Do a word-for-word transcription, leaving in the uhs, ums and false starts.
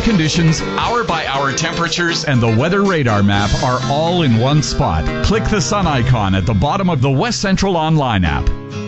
conditions, hour-by-hour temperatures, and the weather radar map are all in one spot. Click the sun icon at the bottom of the West Central Online app.